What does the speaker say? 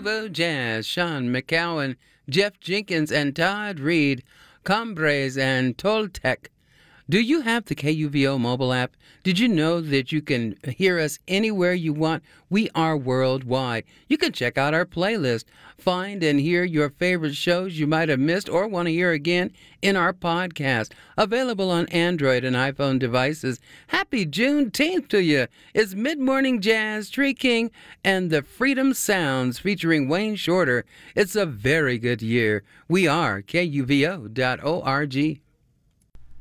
Nouveau Jazz, Sean McCowan, Jeff Jenkins, and Todd Reed, Combres, and Toltec. Do you have the KUVO mobile app? Did you know that you can hear us anywhere you want? We are worldwide. You can check out our playlist, find and hear your favorite shows you might have missed or want to hear again in our podcast. Available on Android and iPhone devices. Happy Juneteenth to you. It's Mid-Morning Jazz, Tree King, and the Freedom Sounds featuring Wayne Shorter. It's a very good year. We are KUVO.org.